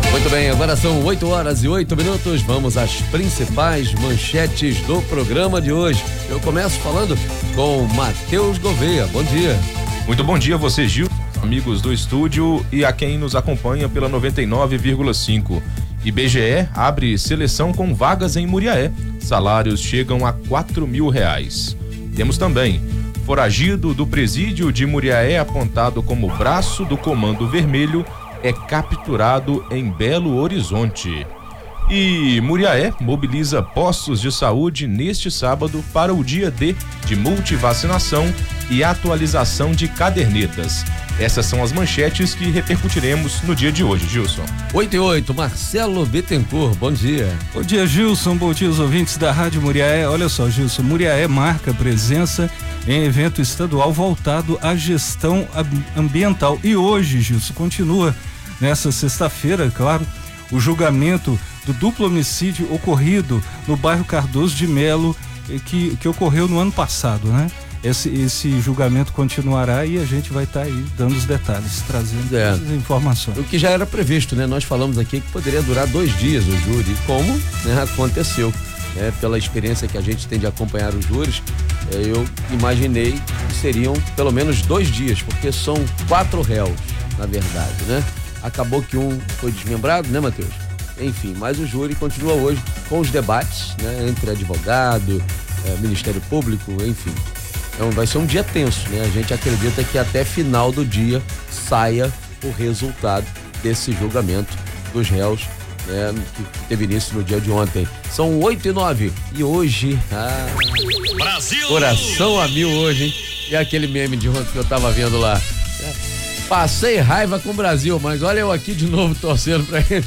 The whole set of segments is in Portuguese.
Muito bem, agora são 8h08. Vamos às principais manchetes do programa de hoje. Eu começo falando com Matheus Gouveia. Bom dia. Muito bom dia a você, Gil, amigos do estúdio e a quem nos acompanha pela 99,5. IBGE abre seleção com vagas em Muriaé. Salários chegam a R$4.000. Temos também foragido do presídio de Muriaé, apontado como braço do Comando Vermelho, é capturado em Belo Horizonte. E Muriaé mobiliza postos de saúde neste sábado para o dia D de multivacinação e atualização de cadernetas. Essas são as manchetes que repercutiremos no dia de hoje, Gilson. 8h08, Marcelo Bittencourt, bom dia. Bom dia, Gilson, bom dia aos ouvintes da Rádio Muriaé. Olha só, Gilson, Muriaé marca presença em evento estadual voltado à gestão ambiental. E hoje, Gilson, continua nessa sexta-feira, claro, o julgamento do duplo homicídio ocorrido no bairro Cardoso de Melo, que ocorreu no ano passado, né? Esse julgamento continuará e a gente vai estar aí dando os detalhes, trazendo as informações. O que já era previsto, né? Nós falamos aqui que poderia durar 2 dias o júri, como, né, aconteceu. Pela experiência que a gente tem de acompanhar os júris, eu imaginei que seriam pelo menos 2 dias, porque são 4 réus, na verdade, né? Acabou que um foi desmembrado, né, Matheus? Enfim, mas o júri continua hoje com os debates, né, entre advogado, Ministério Público, enfim. Então vai ser um dia tenso, né? A gente acredita que até final do dia saia o resultado desse julgamento dos réus, né, que teve início no dia de ontem. São 8h09 e hoje, Brasil! Coração a mil hoje, hein? E aquele meme de ontem que eu tava vendo lá. Passei raiva com o Brasil, mas olha eu aqui de novo torcendo pra ele.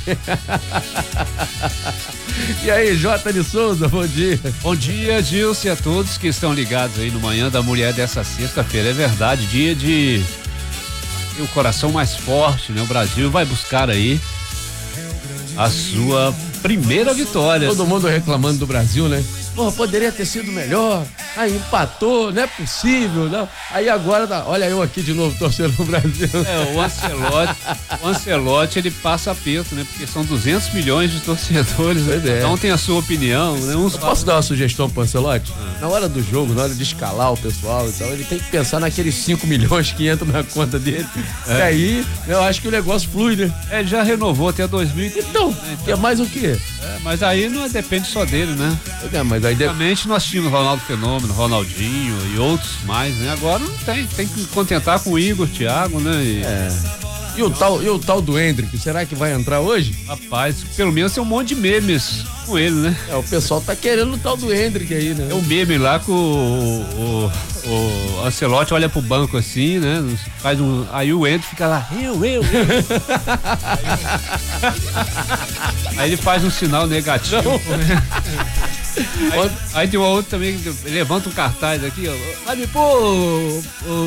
E aí, Jota de Souza, bom dia. Bom dia, Gilson, e a todos que estão ligados aí no Manhã da Mulher dessa sexta-feira. É verdade, dia de o coração mais forte, né? O Brasil vai buscar aí a sua primeira vitória. Todo mundo reclamando do Brasil, né? Porra, poderia ter sido melhor. Aí empatou, não é possível, não. Aí agora, olha eu aqui de novo torcendo pro Brasil. O Ancelotti, ele passa aperto, né? Porque são 200 milhões de torcedores, né? Então tem a sua opinião, né? Posso dar uma sugestão pro Ancelotti? Na hora do jogo, na hora de escalar o pessoal, então ele tem que pensar naqueles 5 milhões que entram na conta dele. E aí, eu acho que o negócio flui, né? Ele já renovou até 2030. Então, quer mais o quê? Mas aí não depende só dele, né? Mas aí antigamente nós tínhamos Ronaldo Fenômeno, Ronaldinho e outros mais, né? Agora não tem que contentar com o Igor, Thiago, né? E o tal do Hendrick, será que vai entrar hoje? Rapaz, pelo menos tem um monte de memes com ele, né? O pessoal tá querendo o tal do Hendrick aí, né? É um meme lá que o Ancelotti olha pro banco assim, né? Aí o Hendrick fica lá, eu. Aí ele faz um sinal negativo. Aí tem uma outra também, ele levanta um cartaz aqui, ó. Vai me pôr,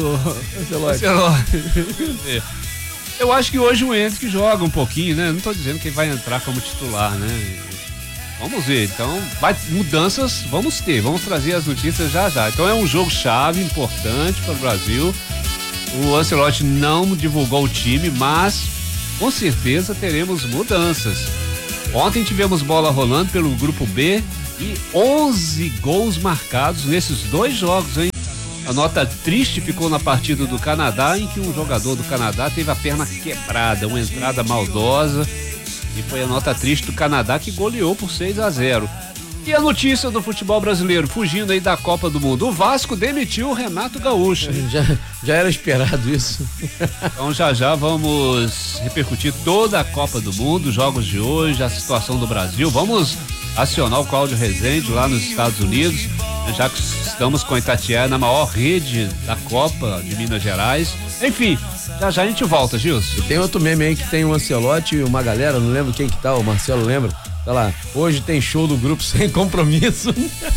Ancelotti. Eu acho que hoje o Hendrick joga um pouquinho, né? Não tô dizendo que ele vai entrar como titular, né? Vamos ver, então, mudanças vamos ter, vamos trazer as notícias já. Então é um jogo chave, importante para o Brasil. O Ancelotti não divulgou o time, mas com certeza teremos mudanças. Ontem tivemos bola rolando pelo grupo B e 11 gols marcados nesses 2 jogos, hein? A nota triste ficou na partida do Canadá, em que um jogador do Canadá teve a perna quebrada, uma entrada maldosa, e foi a nota triste do Canadá que goleou por 6-0. E a notícia do futebol brasileiro, fugindo aí da Copa do Mundo, o Vasco demitiu o Renato Gaúcho. Já era esperado isso. Então já vamos repercutir toda a Copa do Mundo, os jogos de hoje, a situação do Brasil. Vamos acionar o Cláudio Rezende lá nos Estados Unidos, já que estamos com a Itatiaia na maior rede da Copa de Minas Gerais. Enfim, já a gente volta, Gilson. E tem outro meme aí que tem o Ancelotti e uma galera, não lembro quem que tá, o Marcelo lembra? Tá lá, hoje tem show do grupo Sem Compromisso.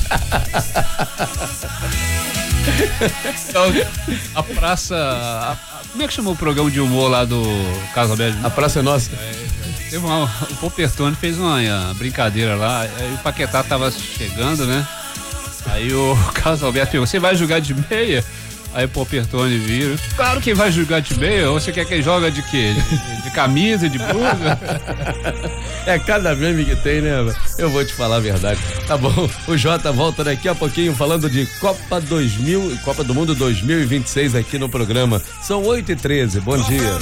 Então, a praça, como é que chamou o programa de humor lá do Carlos Alberto? A Praça é Nossa. Teve o Popertone fez uma brincadeira lá, aí o Paquetá tava chegando, né? Aí o Carlos Alberto perguntou, você vai jogar de meia? Aí Paul Pertoni vira. Claro que vai jogar de meia, ou você quer que ele joga de quê? De camisa, de blusa? É cada meme que tem, né? Eu vou te falar a verdade. Tá bom, o Jota volta daqui a pouquinho falando de Copa do Mundo 2026 aqui no programa. São 8h13, bom dia.